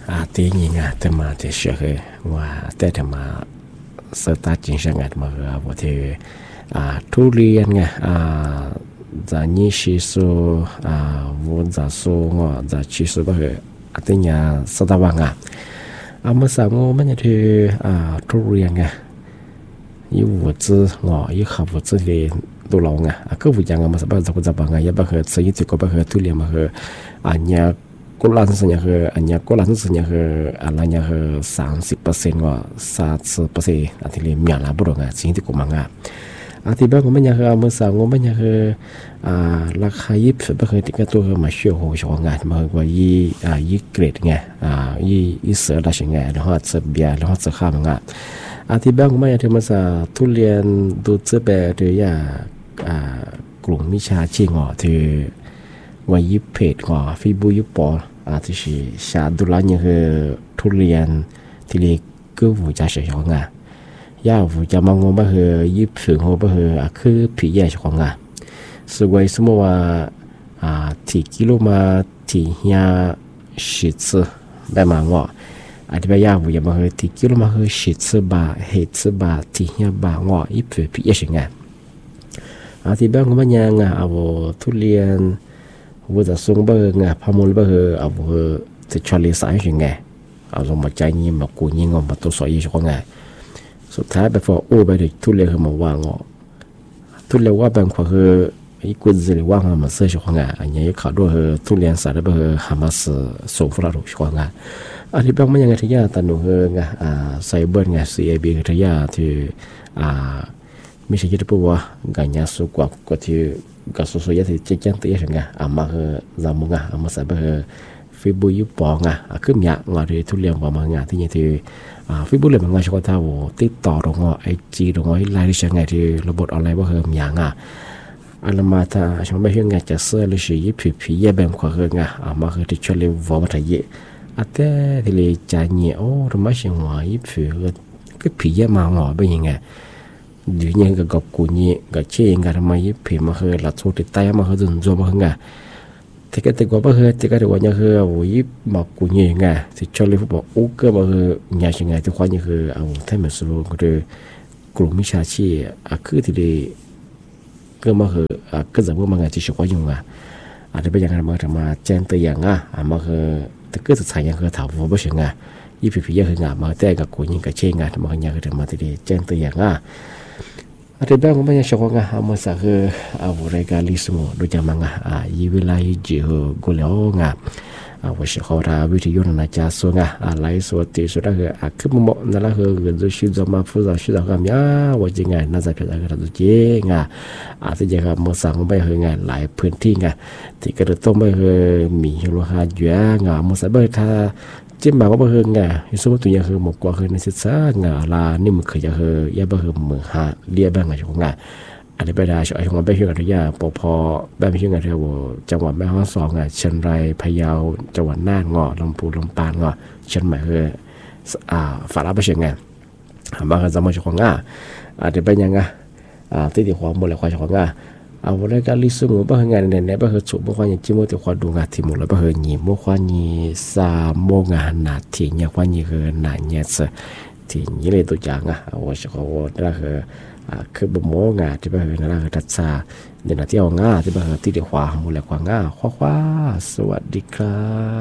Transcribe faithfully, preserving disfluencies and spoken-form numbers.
啊，第一啊，他妈的学会我带他妈สตาร์ทจริงจังอ่ะมาก็ว่าที่อ่าทุเรียนไงอ่าจะนี่ชิสุอ่าวุ้นจะสูงอ่ะจะชิสุก็คืออันนี้สตาร์วังอ่ะอ่าเมื่อสามวันมันจะอ่าทุเรียนไงยี่วุ้นจื้องอยี่ข้าววุ้นจื้อเลยตัวเราไงอ่ะก็วุ้นยังอ่ะมาสับปะรดจะบังไงยังบังเหตุสิ่งที่ก็บังเหตุทุเรียนมาคืออันนี้กุหลาบสัญญาคืออันนี้กุหลาบสัญญาคืออะไรเนี่ยคือสามสิบเปอร์เซ็นต์ว่าสามสิบเปอร์เซ็นต์อันที่เรียนมีอะไรบ้างอ่ะสิ่งที่กูมังอ่ะอันที่บ้างผมเนี่ยคือเมื่อสามผมเนี่ยคืออ่าราคายี่สิบก็คือที่ก็ตัวคือมาเชื่อหัวชงงานมาว่ายี่อ่ายี่เกรดไงอ่ายี่ยี่เสือได้ยังไงแล้วก็เสือเบียร์แล้วก็เสือข้ามงอ่ะอันที่บ้างผมเนี่ยคือเมื่อสามทุเรียนดูเสือแบบที่ยาอ่ากลุ่มมิชาชีงอ่ะที่ว่ายี่เพจอ่ะฟีบูยี่ปอ啊，就是下都来年个ทุเรียนที่เรียกก็วุ้จะเสียของอ่ะยาวุ้จะมองว่าเหอญี่ปุ่นเขาบ่เหออ่ะคือผีแย่ของอ่ะสวยสมมติว่าอ่าที่กิโลมาที่เฮียสิบ次แบบมาว่าอันที่ยาวุ้จะมาเหอที่กิโลมาเหอสิบ次บาเหตุ次บาที่เฮียบาว่าญี่ปุ่นผีแย่ของอ่ะอันที่บางคนยังอ่ะเอาทุเรียนว่าจะส่งเบอร์ไงพามุลเบอร์เอาเบอร์จะชอลีสายยังไงเอาลงมาใจนี้มากูยิงออกมาตัวสอยยี่ห้อไงสุดท้ายไปพอโอ้ไปเด็กทุเรียนเขามาว่างอ่ะทุเรียนว่าบางคนคือไอ้กุญแจว่างมาเสียช่วงไงอันนี้เขาด้วยทุเรียนสายเบอร์ฮามาสส่งฝรั่งช่วงไงอันที่บางมันยังไงที่ยาตันหนูเฮงอ่าไซเบอร์ไง ซี เอ บี ที่ยาที่อ่าไม่ใช่ที่พูดว่าการยาสุกว่าก็ที่ก็สุดๆที่จะแจ้งตัวอย่างไงอามาคือจำมึงอ่ะอามาใส่ไปคือฟิบูยุปองอ่ะคือมีงานที่ทุเรียนว่ามันงานที่นี่ที่อ่าฟิบูเลยมันงานชกท่าว่าติดต่อตรงว่าไอจีตรงว่าไลน์ที่ใช้งานที่ระบบออนไลน์ว่าคือมีงานอันละมาถ้าฉันไม่เห็นงานจะเสื้อหรือสีผีผีแย่แบบกว่าคืองานอามาคือที่ช่วยเลี้ยงวัวมาถ่ายเยอะอาแต่ที่เลยจ่ายเงี้ยโอ้ทำไมเสียงหัวยี่ผีก็ผีแย่มาหัวเป็นยังไงอยู่ยังกับกับกูนี่กับเชี่ยงกันทำไมยี่ผีมาคือหลัดโซ่ติดใต้มาคือจนจมมาคือไงที่ก็ติดกว่ามาคือที่ก็ติดว่าเนี่ยคือโอ้ยมากูนี่ไงที่ชอบเล่นฟุตบอลโอ้ก็มาคือเนี่ยใช่ไงที่ควายนี่คือเอาแท้เหมือนสโลก็คือกลุ่มมิชาชีอ่ะคือที่ดีก็มาคืออ่ะก็จะว่ามาไงที่ชอบว่าอยู่ไงอาจจะเป็นอย่างนั้นมาทำมาแจ้งตัวอย่างอ่ะอ่ะมาคือที่ก็จะใช้ยังคือถามว่าไม่ใช่ไงยี่ผีผีเยอะคือไงมาแต่กับกูนี่กับเชี่ยงไงทำมาเนี่ยคือทำมาที่ดีแจ้งตัวอย่างอ่ะอาทิตย์แรกผมไม่ยังชอบงามาสักเอารายการลิสต์ดูจามังอ่ะยี่เวลายี่จีห์กุเลวงาอ่ะว่าชอบราวิทยุนั่นจะส่งอ่ะไลฟ์สดที่สุดแล้วอ่ะคือมันนั่นแหละคือเงินจะชื่อจะมาพูดจะชื่อจะคำยาว่าจริงไงน่าจะเป็นอะไรกันตัวจริงอ่ะอาทิตย์ยังครับมาสั่งไปคือไงหลายพื้นที่ไงที่กระตุ้นไปคือมีราคาเยอะงามาสั่งไปถ้าจิมบ่าวบ่เฮงไงสมมุติตัวอย่างคือหมกกว่าคือในศึกษางาลานี่มันเคยจะคือยาบ่เฮงมือหาเรียบ้างไงช่วงไงอันนี้ไปได้ช่วยของไปเฮือระยะปพแบบเฮือไงเทวจังหวัดแม่ฮ่องสอนไงเชียงรายพะเยาจังหวัดน่านเงาะลำพูนลำปางเงาะเชียงใหม่คืออ่าฝาลาไปเชียงไงบางก็จะมาช่วงไงอันนี้เป็นยังไงอ่าที่ที่ความบ่เลยความช่วงไงเอารายการลิสต์บ่เฮงไงเนี่ยเนี่ยบ่เฮงสุบ่ควรจิมที่ควรดูงานที่หมดแล้วบ่เฮงนี่บ่ควรนี่สามโมงานนาทีเนี่ยควรนี่คือนาเนี่ยซะที่นี่เลยตัวอย่างอ่ะว่าสิเขาว่าคืออ่าคือบ่โมงานที่บ่เฮงนั่นล่ะคือตัดซาเนี่ยนะที่เอางาที่บ่เฮงที่ที่ขวาหมดแล้วขวางาขวาๆสวัสดีครับ